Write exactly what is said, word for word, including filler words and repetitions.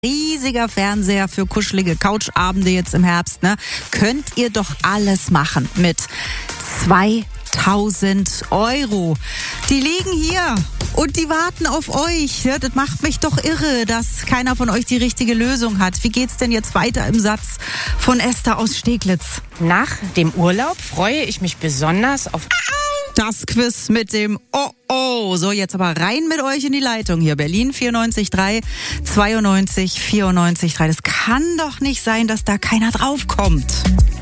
Riesiger Fernseher für kuschelige Couchabende jetzt im Herbst, ne? Könnt ihr doch alles machen mit zweitausend Euro. Die liegen hier und die warten auf euch. Ja, das macht mich doch irre, dass keiner von euch die richtige Lösung hat. Wie geht's denn jetzt weiter im Satz von Esther aus Steglitz? Nach dem Urlaub freue ich mich besonders auf Das Quiz mit dem Oh Oh. So, jetzt aber rein mit euch in die Leitung hier. Berlin vierundneunzig Komma drei, zweiundneunzig, vierundneunzig Komma drei. Das kann doch nicht sein, dass da keiner draufkommt.